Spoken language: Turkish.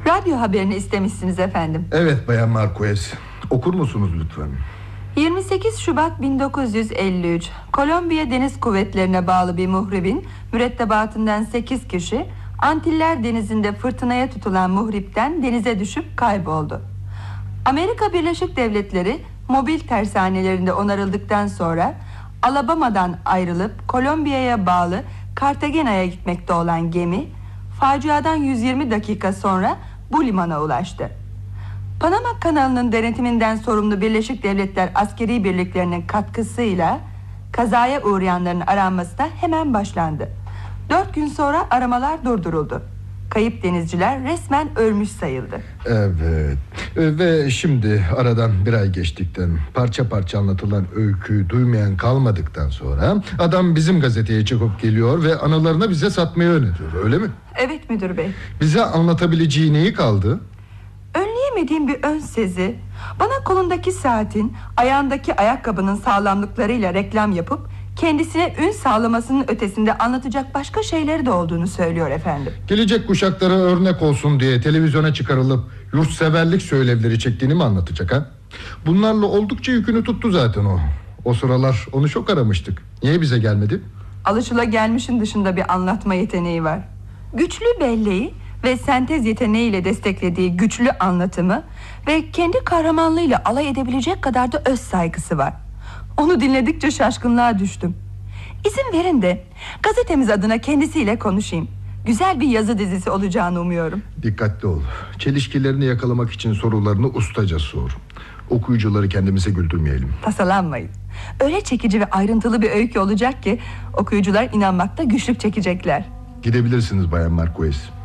Radyo haberini istemişsiniz efendim. Evet Bayan Marquez. Okur musunuz lütfen? 28 Şubat 1953 Kolombiya Deniz Kuvvetlerine bağlı bir muhribin mürettebatından 8 kişi Antiller Denizi'nde fırtınaya tutulan muhripten denize düşüp kayboldu. Amerika Birleşik Devletleri mobil tersanelerinde onarıldıktan sonra Alabama'dan ayrılıp Kolombiya'ya bağlı Cartagena'ya gitmekte olan gemi faciadan 120 dakika sonra bu limana ulaştı. Panama kanalının denetiminden sorumlu Birleşik Devletler askeri birliklerinin katkısıyla kazaya uğrayanların aranması da hemen başlandı. 4 gün sonra aramalar durduruldu. Kayıp denizciler resmen ölmüş sayıldı. Evet. Ve şimdi aradan bir ay geçtikten, parça parça anlatılan öyküyü duymayan kalmadıktan sonra adam bizim gazeteye çıkıp geliyor ve anılarını bize satmayı öneriyor, öyle mi? Evet müdür bey. Bize anlatabileceği neyi kaldı? Önleyemediğim bir ön sezi, bana kolundaki saatin, ayağındaki ayakkabının sağlamlıklarıyla reklam yapıp kendisine ün sağlamasının ötesinde anlatacak başka şeyleri de olduğunu söylüyor efendim. Gelecek kuşaklara örnek olsun diye televizyona çıkarılıp yurtseverlik söylevleri çektiğini mi anlatacak ha? Bunlarla oldukça yükünü tuttu zaten o. O sıralar onu çok aramıştık. Niye bize gelmedi? Alışılagelmişin dışında bir anlatma yeteneği var. Güçlü belleği ve sentez yeteneğiyle desteklediği güçlü anlatımı ve kendi kahramanlığıyla alay edebilecek kadar da öz saygısı var. Onu dinledikçe şaşkınlığa düştüm. İzin verin de gazetemiz adına kendisiyle konuşayım. Güzel bir yazı dizisi olacağını umuyorum. Dikkatli ol. Çelişkilerini yakalamak için sorularını ustaca sor. Okuyucuları kendimize güldürmeyelim. Tasalanmayın. Öyle çekici ve ayrıntılı bir öykü olacak ki okuyucular inanmakta güçlük çekecekler. Gidebilirsiniz Bayan Marquez.